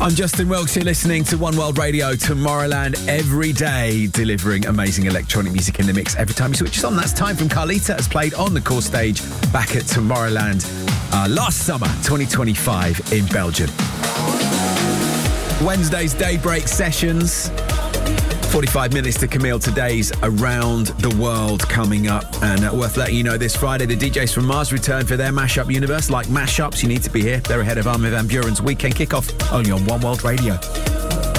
I'm Justin Wilkes. You're listening to One World Radio, Tomorrowland, every day, delivering amazing electronic music in the mix. Every time you switch us on, that's Time from Carlita, has played on the core stage back at Tomorrowland last summer, 2025, in Belgium. Wednesday's Daybreak Sessions. 45 minutes to Camille. Today's Around the World coming up. And worth letting you know, this Friday, the DJs from Mars return for their Mashup Universe. Like mashups, you need to be here. They're ahead of Armin van Buuren's weekend kickoff, only on One World Radio.